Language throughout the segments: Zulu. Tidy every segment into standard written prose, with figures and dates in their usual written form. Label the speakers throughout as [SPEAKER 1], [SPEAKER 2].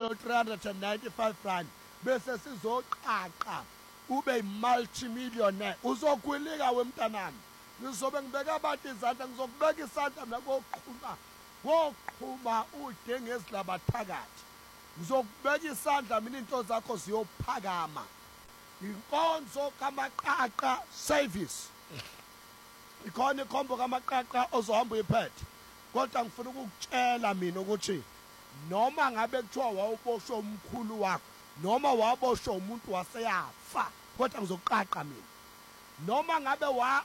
[SPEAKER 1] 395 bese sizoqaqa ube multimillionaire uzokwilika wemntanami ngizobe ngibeka abantu izandla ngizokubeka isandla nakoqhuma woqhuma ude ngesilabathakathi ngizokubeka isandla mina into zakho ziyophakama inkonzo kamaqaqa service ikhona ikhombo kamaqaqa ozohamba uyiphethe kodwa ngifuna ukukutshela mina ukuthi noma ngabe kuthiwa wawuboshwe umkhulu wakho noma waboshwe umuntu waseyafa kodwa ngizoqaqa mina noma ngabe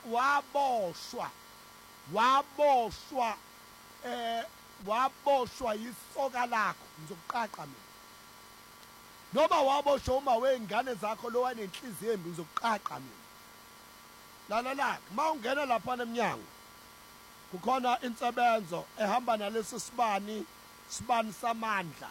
[SPEAKER 1] waboshwa isoka lakho ngizoqaqa mina noma waboshwa uma weingane zakho lo wanenhliziyo embi ngizoqaqa mina la mawungena lapha eminyango kukhona insebenzo ehamba nalesi sibani samandla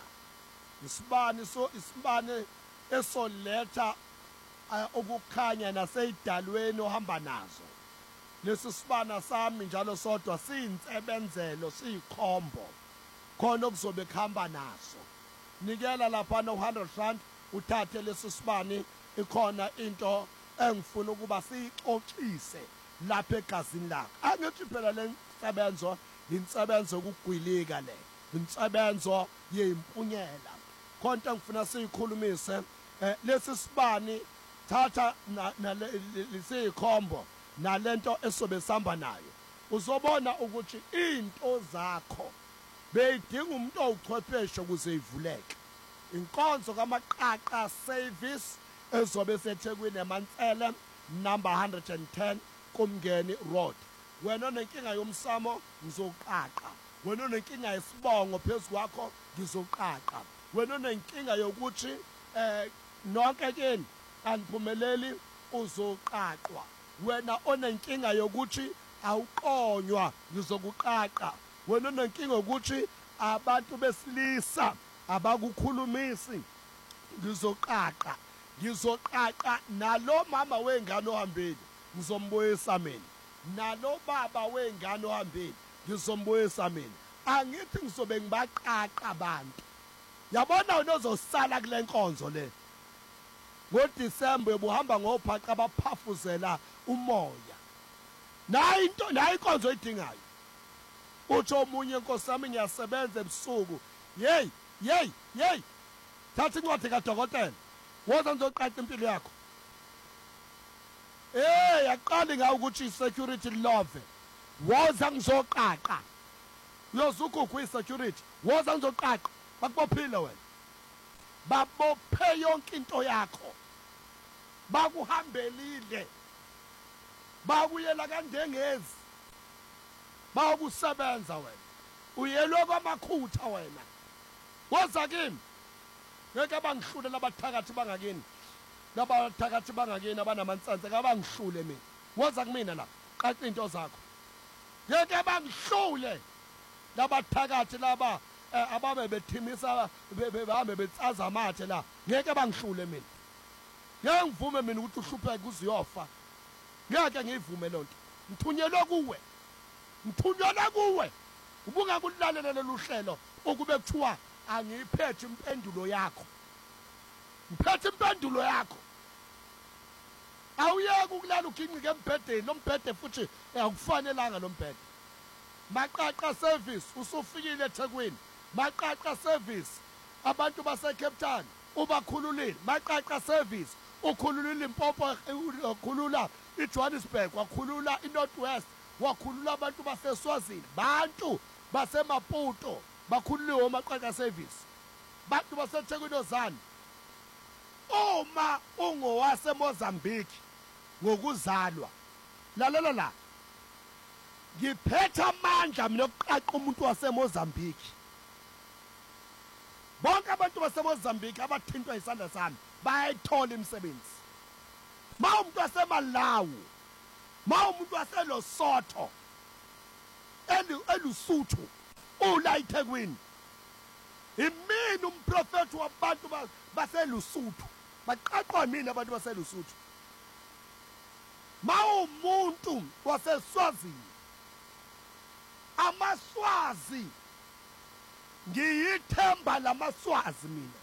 [SPEAKER 1] isibani esoletha ukukhanya naseyidalweni ohamba nazo lesi sibana sami njalo sodwa siyintsebenzelo siyikhombo khona okuzobe khamba naso nikela lapha no100 rand uthathe lesi sibani ikhona into engifuna ukuba siyixoxise lapha egazini lakho angithi phela le nsebenzo insebenzo ukugwilika le insebenzo yempunyela konke ngifuna siyikhulumise lesi sibani thatha lesikhombo nalento esobe sihamba nayo uzobona ukuthi into zakho beyidinga umuntu owuchwepheshe ukuze ivuleke inkonzo kamaqaqa service ezobe seThekwini eMantsele number 110 Kumngeni Road wena onenkinga yomsamo ngizoqaqa wena onenkinga yesibongo phezulu kwakho ngizoqaqa wena onenkinga yokuthi nonke kini aniphumeleli uzoqaqwa wena onenkinga yokuthi awuqonywa ngizokuqaqa wena onenkinga ukuthi abantu besilisa abakukhulumisi ngizoqaqa nalo mama wengane ohambeni ngizombuyisa mina nalo baba wengane ohambeni ngizombuyisa mina angithi ngizobe ngibaqaqa abantu yabona unozosala kule nkonzo le ngoDisemba ubuhamba ngophaqa abaphafuzela umoya nayi inkonzo edingayo uthi omunye inkosi yami ngiyasebenza ebusuku hey thatha incwadi kadokotela woza ngizoqaqa impilo yakho yaqala ngawo ukuthi security love woza ngizoqaqa uyozukukho isecurity woza ngizoqaqa bakubophile wena babophe yonke into yakho bakuhambelile bakuyela kandengezi bakusebenza wena uyelwe kwamakhutha wena woza kimi ngeke bangihlule labathakathi bangakini labathakathi bangakini abanamansansa kabangihlule mina woza kumina la qaqa into zakho ngeke bangihlule labathakathi laba ababe bethimisa behambe betsaza amathe la ngeke bangihlule mina ngeke ngivume mina ukuthi uhlupheke uziyofa ngeke ngivume lonto ngithunyelwe kuwe ubungakulalela lolu hlelo ukube kuthiwa angiphethe impendulo yakho ngiphethe impendulo yakho awuyeke ukulala uginqike embhedeni lombhede futhi akufanelanga lombhede maqaqa service usufikile eThekwini maqaqa service abantu baseCape Town ubakhululile maqaqa service ukhululile Limpopo ukhulula iJohannesburg wakhulula iNorth West wakhulula abantu baseSwazini bantu basemaputo bakhululiwe maqaqa service bantu baseThekwini ozani uma ungowase Mozambique ngokuzalwa lalela la ngiphetha amandla mina okuqaqa umuntu waseMozambique bonke abantu baseMozambique abathintwa isandla sami bayayithola imisebenzi umuntu waseMalawi umuntu waseLesotho elusuthu ula eThekwini imini umprofeti wabantu baselusuthu baqaqwa mina abantu baselusuthu umuntu waseSwazini amaswazi ngiyithemba lamaswazi mina